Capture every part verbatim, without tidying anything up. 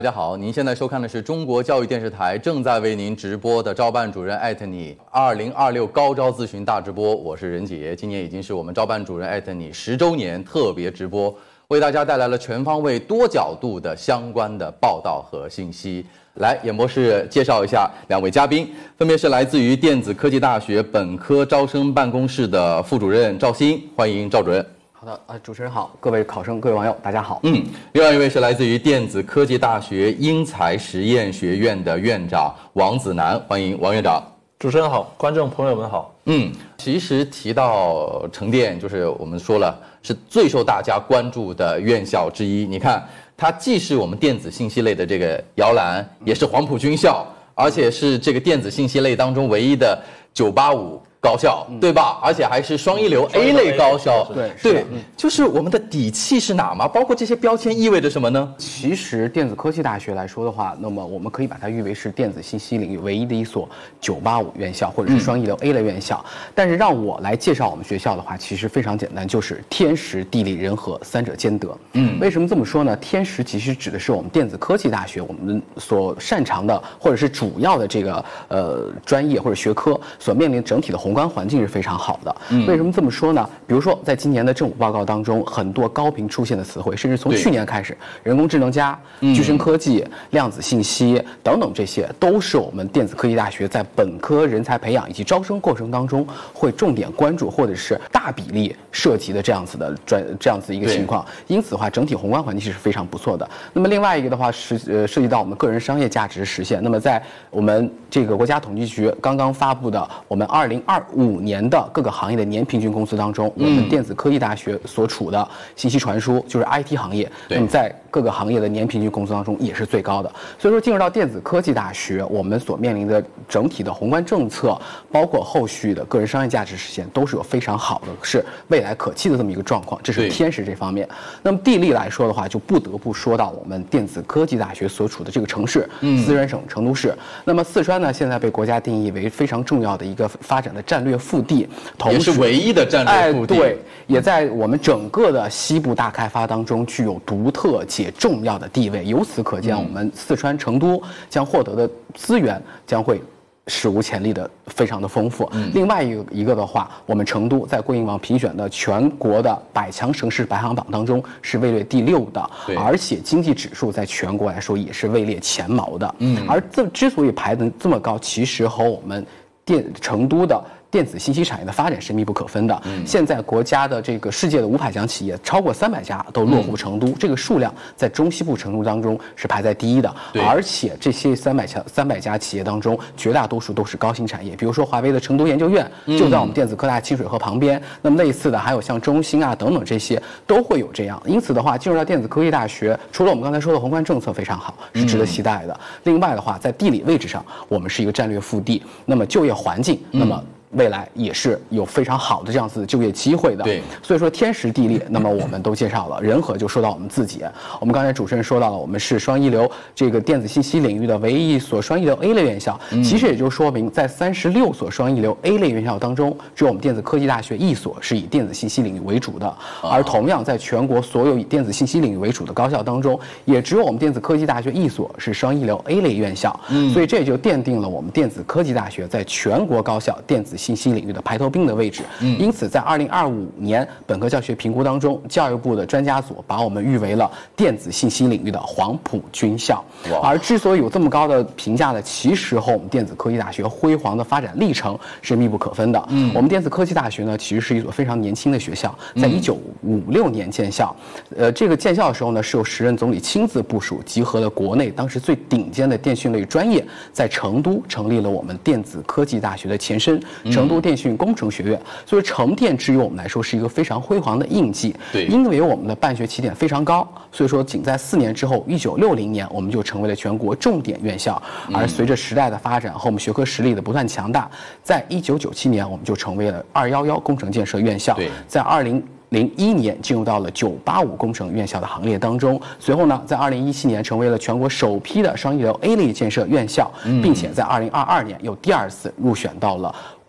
大家好，您现在收看的是中国教育电视台正在为您直播的招办主任艾特你二零二六高招咨询大直播，我是任杰。今年已经是我们招办主任艾特你十周年特别直播，为大家带来了全方位、多角度的相关的报道和信息。来，演播室介绍一下两位嘉宾，分别是来自于电子科技大学本科招生办公室的副主任赵鑫，欢迎赵主任。 好的，呃，主持人好，各位考生、各位网友，大家好。 嗯，另外一位是来自于电子科技大学英才实验学院的院长王子楠，欢迎王院长。 主持人好，观众朋友们好。 嗯，其实提到成电，就是我们说了是最受大家关注的院校之一。你看，它既是我们电子信息类的这个摇篮，也是黄埔军校，而且是这个电子信息类当中唯一的九八五。高校对吧？而且还是双一流 A 类高校， 对对，就是我们的底气是哪吗？包括这些标签意味着什么呢？ 其实电子科技大学来说的话，那么我们可以把它誉为是电子信息领域唯一的一所九八五院校，或者是双一流 A 类院校。嗯、但是让我来介绍我们学校的话，其实非常简单，就是天时、地利、人和三者兼得。嗯，为什么这么说呢？天时其实指的是我们电子科技大学我们所擅长的，或者是主要的这个呃专业或者学科所面临整体的宏观环境是非常好的。嗯，为什么这么说呢？比如说，在今年的政府报告当中，很多高频出现的词汇，甚至从去年开始，人工智能加、具身科技、量子信息等等，这些都是我们电子科技大学在本科人才培养以及招生过程当中会重点关注或者是大比例涉及的这样子的专这样子一个情况。因此的话，整体宏观环境是非常不错的。那么另外一个的话是呃涉及到我们个人商业价值实现。那么在我们这个国家统计局刚刚发布的我们二零二五年的各个行业的年平均工资当中，我们电子科技大学所处的信息传输就是 I T 行业，那么在各个行业的年平均工资当中也是最高的。所以说进入到电子科技大学，我们所面临的整体的宏观政策，包括后续的个人商业价值实现，都是有非常好的，是未来可期的这么一个状况。这是天时这方面。那么地利来说的话，就不得不说到我们电子科技大学所处的这个城市，四川省成都市。那么四川呢，现在被国家定义为非常重要的一个发展的战略腹地， 也是唯一的战略腹地。 哎，对，也在我们整个的西部大开发当中具有独特且重要的地位。由此可见，我们四川成都将获得的资源将会史无前例的非常的丰富。嗯、另外一个一个的话，我们成都在国营网评选的全国的百强城市排行榜当中是位列第六的，而且经济指数在全国来说也是位列前茅的。嗯，而这之所以排得这么高，其实和我们电成都的电子信息产业的发展是密不可分的。嗯、现在国家的这个世界的五百强企业超过三百家都落户成都，嗯、这个数量在中西部成都当中是排在第一的。而且这些三百强三百家企业当中，绝大多数都是高新产业，比如说华为的成都研究院就在我们电子科大清水河旁边。嗯、那么类似的还有像中兴啊等等这些都会有这样。因此的话，进入到电子科技大学，除了我们刚才说的宏观政策非常好，是值得期待的。嗯、另外的话，在地理位置上，我们是一个战略腹地。那么就业环境，那么未来也是有非常好的这样子就业机会的。对，所以说天时地利，那么我们都介绍了。人和就说到我们自己，我们刚才主持人说到了，我们是双一流这个电子信息领域的唯一一所双一流 A 类院校。嗯、其实也就说明，在三十六所双一流 A 类院校当中，只有我们电子科技大学一所是以电子信息领域为主的。哦、而同样，在全国所有以电子信息领域为主的高校当中，也只有我们电子科技大学一所是双一流 A 类院校。嗯、所以这也就奠定了我们电子科技大学在全国高校电子信息领域的排头兵的位置。嗯、因此在二零二五年本科教学评估当中，教育部的专家组把我们誉为了电子信息领域的黄埔军校。而之所以有这么高的评价呢，其实和我们电子科技大学辉煌的发展历程是密不可分的。嗯、我们电子科技大学呢，其实是一所非常年轻的学校，在一九五六年建校。呃，这个建校的时候呢，是由时任总理亲自部署，集合了国内当时最顶尖的电讯类专业，在成都成立了我们电子科技大学的前身成都电讯工程学院。所以成电至于我们来说是一个非常辉煌的印记。对，因为我们的办学起点非常高，所以说仅在四年之后，一九六零年我们就成为了全国重点院校。而随着时代的发展和我们学科实力的不断强大，在一九九七年我们就成为了二一一工程建设院校。对，在二零零一年进入到了九八五工程院校的行列当中，随后呢，在二零一七年成为了全国首批的双一流 A 类建设院校，并且在二零二二年又第二次入选到了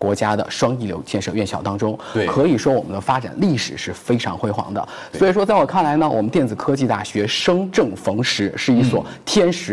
国家的双一流建设院校当中。 对， 可以说我们的发展历史是非常辉煌的。所以说，在我看来呢，我们电子科技大学生正逢时，是一所天时